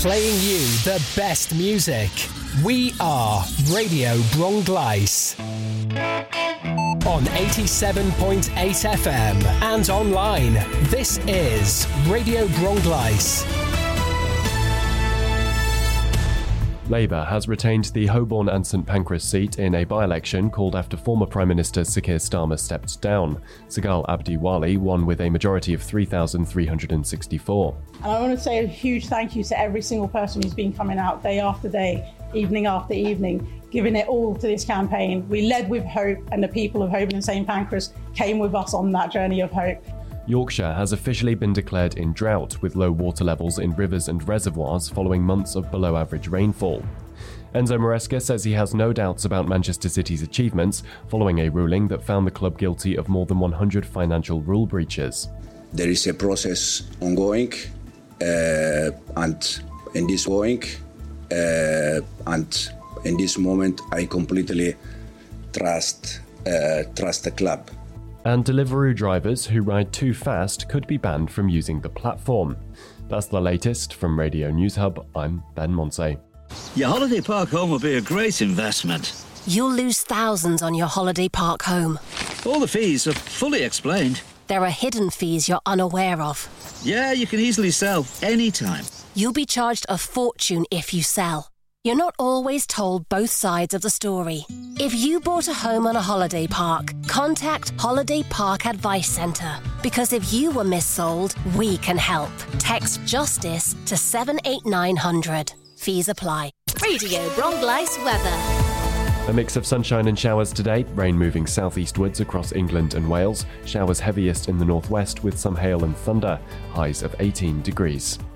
playing you the best music. We are Radio Bronglais on 87.8 FM and online. This is Radio Bronglais. Labour has retained the Holborn and St Pancras seat in a by-election called after former Prime Minister Sir Keir Starmer stepped down. Sagal Abdiwali won with a majority of 3,364. And I want to say a huge thank you to every single person who's been coming out day after day, evening after evening, giving it all to this campaign. We led with hope, and the people of Holborn and St Pancras came with us on that journey of hope. Yorkshire has officially been declared in drought, with low water levels in rivers and reservoirs following months of below-average rainfall. Enzo Maresca says he has no doubts about Manchester City's achievements following a ruling that found the club guilty of more than 100 financial rule breaches. There is a process ongoing, and in this moment, I completely trust the club. And Deliveroo drivers who ride too fast could be banned from using the platform. That's the latest from Radio News Hub. I'm Ben Monsey. Your holiday park home will be a great investment. You'll lose thousands on your holiday park home. All the fees are fully explained. There are hidden fees you're unaware of. Yeah, you can easily sell anytime. You'll be charged a fortune if you sell. You're not always told both sides of the story. If you bought a home on a holiday park, contact Holiday Park Advice Centre. Because if you were missold, we can help. Text JUSTICE to 78900. Fees apply. Radio Bronglais weather. A mix of sunshine and showers today, rain moving southeastwards across England and Wales, showers heaviest in the northwest with some hail and thunder, highs of 18 degrees.